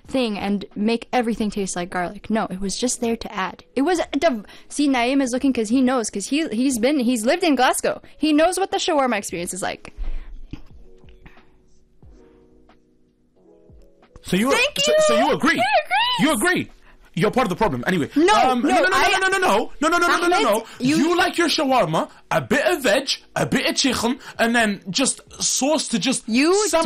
thing and make everything taste like garlic. No, it was just there to add. It was see, Naeem is looking because he knows, because he's lived in Glasgow. He knows what the shawarma experience is like. So you agree? You agree? You're part of the problem. Anyway. No. You like your shawarma, a bit of veg, a bit of chicken, and then just sauce to just